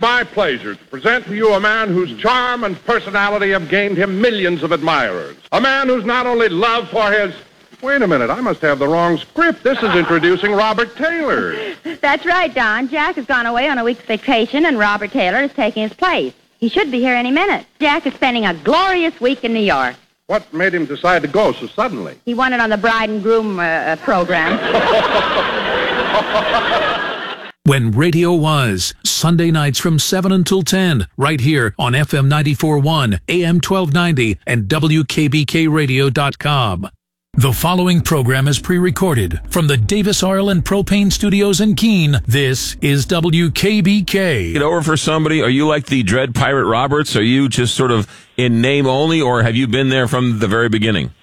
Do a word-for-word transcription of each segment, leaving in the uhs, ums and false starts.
my pleasure to present to you a man whose charm and personality have gained him millions of admirers. A man who's not only loved for his... Wait a minute, I must have the wrong script. This is introducing Robert Taylor. That's right, Don. Jack has gone away on a week's vacation, and Robert Taylor is taking his place. He should be here any minute. Jack is spending a glorious week in New York. What made him decide to go so suddenly? He won it on the bride and groom uh, program. When radio was, Sunday nights from seven until ten, right here on F M ninety-four point one, A M twelve ninety, and W K B K radio dot com. The following program is pre-recorded from the Davis Oil and Propane Studios in Keene. This is W K B K. Get over for somebody? Are you like the Dread Pirate Roberts? Are you just sort of in name only, or have you been there from the very beginning?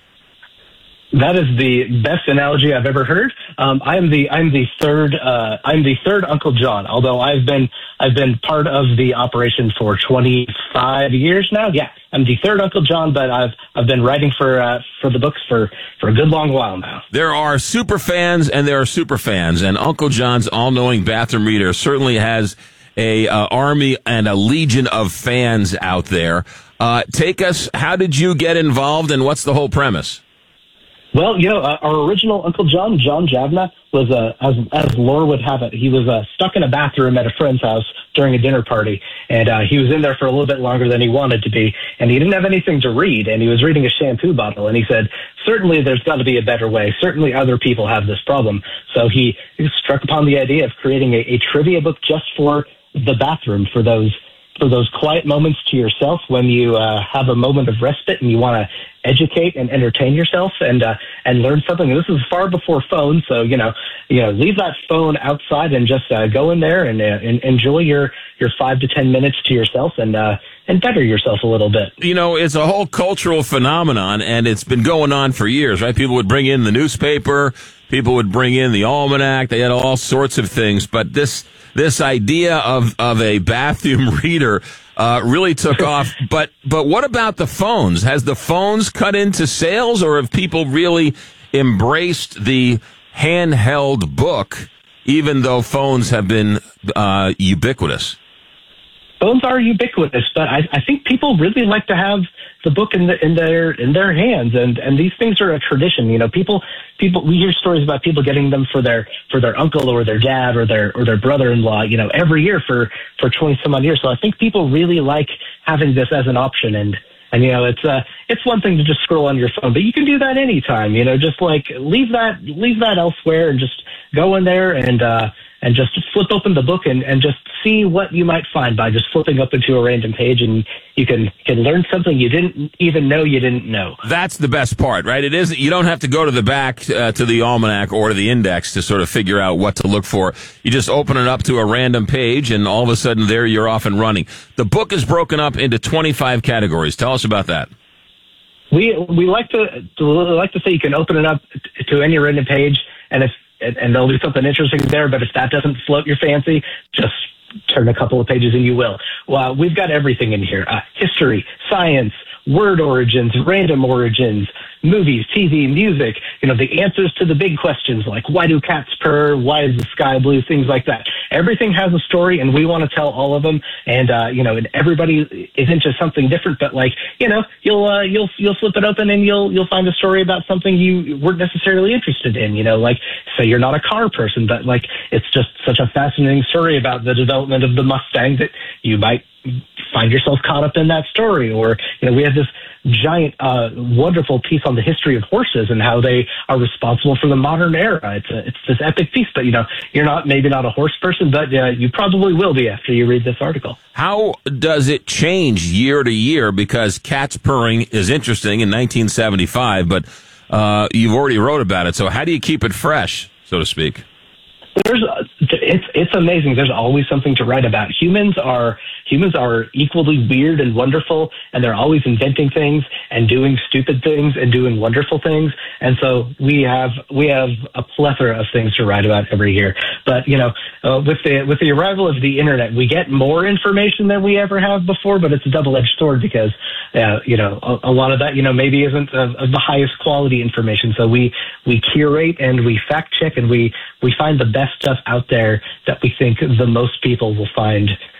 That is the best analogy I've ever heard. Um, I'm the I'm the third uh, I'm the third Uncle John. Although I've been I've been part of the operation for twenty-five years now. Yeah, I'm the third Uncle John, but I've I've been writing for uh, for the books for, for a good long while now. There are super fans and there are super fans, and Uncle John's all-knowing bathroom reader certainly has a uh, army and a legion of fans out there. Uh, take us. How did you get involved, and what's the whole premise? Well, you know, uh, our original Uncle John, John Javna, was, uh, as, as lore would have it, he was uh, stuck in a bathroom at a friend's house during a dinner party, and uh, he was in there for a little bit longer than he wanted to be, and he didn't have anything to read, and he was reading a shampoo bottle, and he said, certainly there's got to be a better way. Certainly other people have this problem. So he, he struck upon the idea of creating a, a trivia book just for the bathroom, for those for those quiet moments to yourself when you uh, have a moment of respite and you want to educate and entertain yourself and uh, and learn something. And this is far before phones, so you know, you know, leave that phone outside and just uh, go in there and, uh, and enjoy your, your five to ten minutes to yourself and uh, and better yourself a little bit. You know, it's a whole cultural phenomenon, and it's been going on for years, right? People would bring in the newspaper, people would bring in the almanac, they had all sorts of things, but this this idea of of a bathroom reader Uh, really took off. But but what about the phones? Has the phones cut into sales, or have people really embraced the handheld book, even though phones have been uh, ubiquitous? Phones are ubiquitous, but I, I think people really like to have the book in, the, in their in their hands, and, and these things are a tradition. You know, people people we hear stories about people getting them for their for their uncle or their dad or their or their brother-in-law. You know, every year for for twenty some odd years. So I think people really like having this as an option, and and you know, it's uh it's one thing to just scroll on your phone, but you can do that anytime. You know, just like leave that leave that elsewhere and just go in there and uh and just flip open the book and, and just see what you might find by just flipping up into a random page, and you can, can learn something you didn't even know you didn't know. That's the best part, right? It isn't, you don't have to go to the back uh, to the almanac or to the index to sort of figure out what to look for. You just open it up to a random page, and all of a sudden there you're off and running. The book is broken up into twenty-five categories. Tell us about that. We we like to, to like to say you can open it up to any random page, and if and, and there'll be something interesting there. But if that doesn't float your fancy, just turn a couple of pages and you will. Well, we've got everything in here: uh, history, science, word origins, random origins, movies, T V, music. You know, the answers to the big questions like why do cats purr, why is the sky blue, things like that. Everything has a story, and we want to tell all of them. And uh, you know, and everybody is into something different. But like, you know, you'll uh, you'll you'll flip it open and you'll you'll find a story about something you weren't necessarily interested in. You know, like say you're not a car person, but like it's just such a fascinating story about the development of the Mustang that you might find yourself caught up in that story. Or, you know, we have this giant, uh, wonderful piece on the history of horses and how they are responsible for the modern era. It's a, it's this epic piece, but, you know, you're not, maybe not a horse person, but uh, you probably will be after you read this article. How does it change year to year? Because cats purring is interesting in nineteen seventy-five, but uh, you've already wrote about it. So how do you keep it fresh, so to speak? There's, it's it's amazing. There's always something to write about. Humans are humans are equally weird and wonderful, and they're always inventing things and doing stupid things and doing wonderful things. And so we have we have a plethora of things to write about every year. But you know, uh, with the with the arrival of the internet, we get more information than we ever have before. But it's a double-edged sword because uh, you know a, a lot of that you know maybe isn't of, of the highest quality information. So we we curate and we fact check and we we find the best stuff out there that we think the most people will find